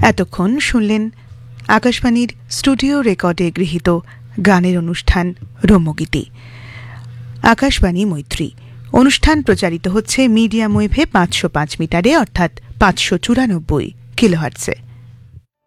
এতক্ষণ শুনলেন আকাশবাণীর স্টুডিও রেকর্ডে গৃহীত গানের অনুষ্ঠান রম্যগীতি। আকাশবাণী মৈত্রী অনুষ্ঠান প্রচারিত হচ্ছে মিডিয়াম ওয়েভে 505 মিটারে অর্থাৎ 594 কিলোহার্টজে।